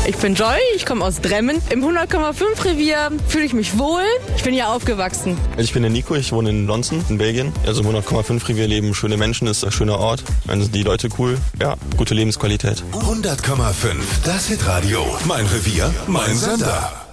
Ich bin Joy, ich komme aus Dremmen. Im 100,5 Revier fühle ich mich wohl. Ich bin hier aufgewachsen. Ich bin der Nico, ich wohne in Lonzen, in Belgien. Also im 100,5 Revier leben schöne Menschen, ist ein schöner Ort. Dann sind die Leute cool. Ja, gute Lebensqualität. 100,5, das Hitradio. Mein Revier, mein Sender.